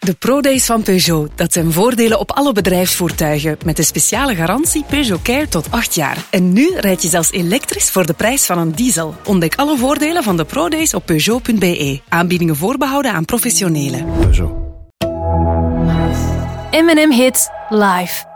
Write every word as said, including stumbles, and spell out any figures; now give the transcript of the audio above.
De ProDays van Peugeot. Dat zijn voordelen op alle bedrijfsvoertuigen. Met de speciale garantie Peugeot Care tot acht jaar. En nu rijd je zelfs elektrisch voor de prijs van een diesel. Ontdek alle voordelen van de ProDays op Peugeot punt b e. Aanbiedingen voorbehouden aan professionelen. Peugeot. M en M Hits live.